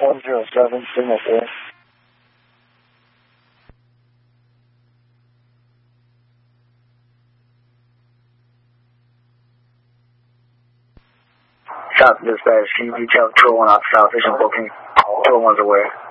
107, signal 4. South dispatch, can you detail 201 off south, vision 14, 201's aware.